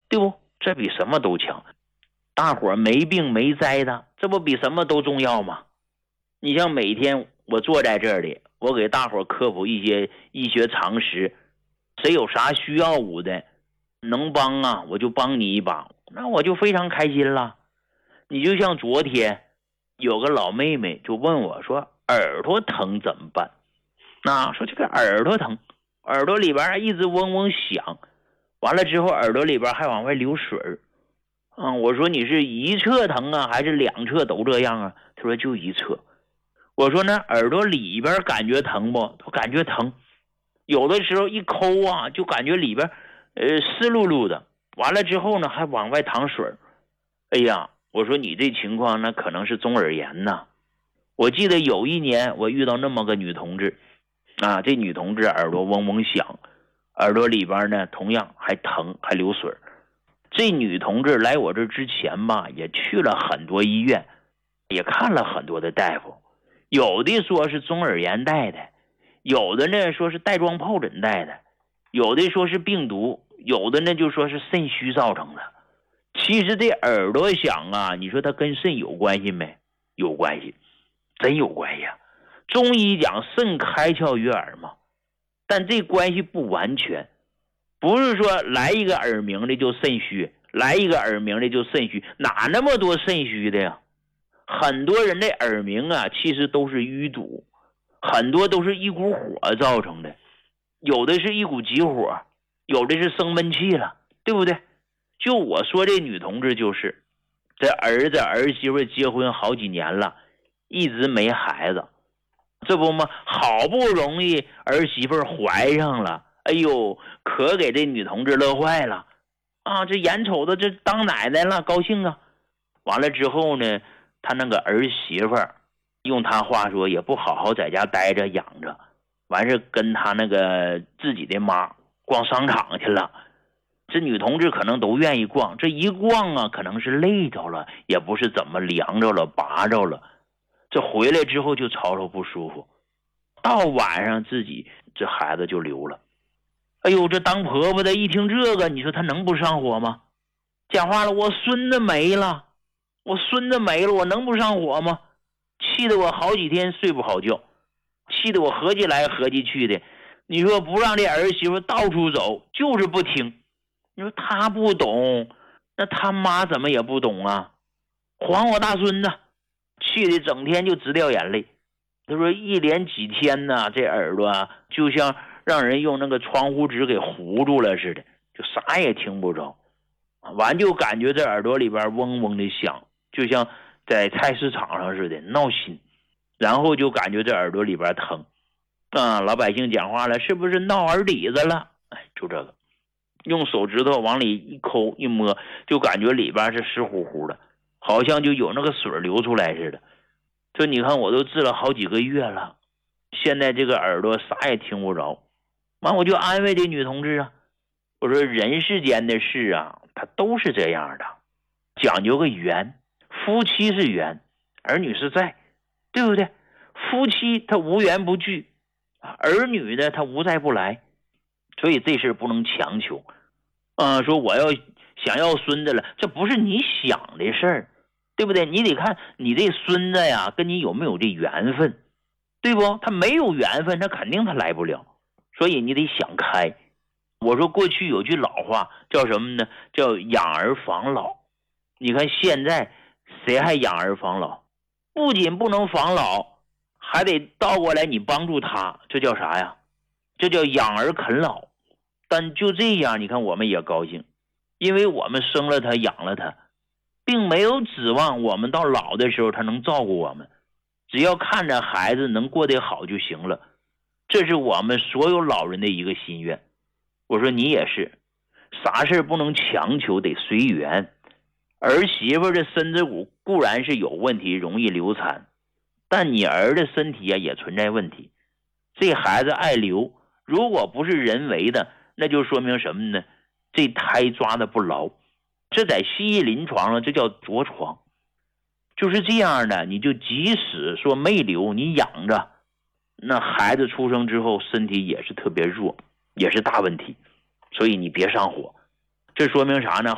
对不？这比什么都强。大伙没病没灾的，这不比什么都重要吗？你像每天我坐在这里，我给大伙科普一些医学常识，谁有啥需要我的，能帮啊我就帮你一把，那我就非常开心了。你就像昨天有个老妹妹就问我说耳朵疼怎么办，那说这个耳朵疼，耳朵里边一直嗡嗡响，完了之后耳朵里边还往外流水我说你是一侧疼啊还是两侧都这样啊？他说就一侧。我说那耳朵里边感觉疼不？他感觉疼，有的时候一抠啊就感觉里边湿漉漉的，完了之后呢还往外淌水。哎呀，我说你这情况那可能是中耳炎呐。我记得有一年我遇到那么个女同志啊，这女同志耳朵嗡嗡响，耳朵里边呢同样还疼还流水。这女同志来我这之前吧也去了很多医院，也看了很多的大夫，有的说是中耳炎带的，有的呢说是带状疱疹带的，有的说是病毒，有的呢就说是肾虚造成的。其实这耳朵响啊，你说它跟肾有关系没？有关系，真有关系啊。中医讲肾开窍于耳嘛，但这关系不完全，不是说来一个耳鸣的就肾虚，来一个耳鸣的就肾虚，哪那么多肾虚的呀？很多人的耳鸣啊其实都是淤堵，很多都是一股火造成的，有的是一股急火，有的是生闷气了，对不对？就我说这女同志就是这儿子儿媳妇结婚好几年了，一直没孩子，这不吗？好不容易儿媳妇怀上了，哎呦，可给这女同志乐坏了啊！这眼瞅着这当奶奶了，高兴啊！完了之后呢，他那个儿媳妇用他话说也不好好在家待着养着，完事跟他那个自己的妈逛商场去了。这女同志可能都愿意逛，这一逛啊可能是累着了，也不是怎么凉着了拔着了，这回来之后就吵吵不舒服，到晚上自己这孩子就流了。哎呦，这当婆婆的一听这个，你说她能不上火吗？讲话了，我孙子没了，我孙子没了，我能不上火吗？气得我好几天睡不好觉，气得我合计来合计去的。你说不让这儿媳妇到处走，就是不听。你说他不懂，那他妈怎么也不懂啊？还我大孙子，气得整天就直掉眼泪。他说一连几天呢，这耳朵就像让人用那个窗户纸给糊住了似的，就啥也听不着。完就感觉这耳朵里边嗡嗡的响，就像在菜市场上似的闹心。然后就感觉这耳朵里边疼老百姓讲话了，是不是闹耳底子了？就这个。用手指头往里一抠一摸，就感觉里边是湿乎乎的，好像就有那个水流出来似的。这你看我都治了好几个月了，现在这个耳朵啥也听不着。完我就安慰这女同志我说人世间的事它都是这样的，讲究个缘，夫妻是缘，儿女是债，对不对？夫妻他无缘不聚，儿女呢他无债不来，所以这事不能强求说我要想要孙子了，这不是你想的事儿，对不对？你得看你这孙子跟你有没有这缘分，对不？他没有缘分，他肯定他来不了，所以你得想开。我说过去有句老话叫什么呢？叫养儿防老。你看现在谁还养儿防老？不仅不能防老，还得倒过来你帮助他，这叫啥呀？这叫养儿啃老。但就这样，你看我们也高兴，因为我们生了他养了他，并没有指望我们到老的时候他能照顾我们，只要看着孩子能过得好就行了。这是我们所有老人的一个心愿。我说你也是，啥事不能强求，得随缘。儿媳妇的身子骨固然是有问题，容易流产，但你儿的身体也存在问题。这孩子爱流，如果不是人为的，那就说明什么呢？这胎抓的不牢，这在西医临床上这叫着床。就是这样的，你就即使说没流，你养着，那孩子出生之后身体也是特别弱，也是大问题，所以你别上火。这说明啥呢？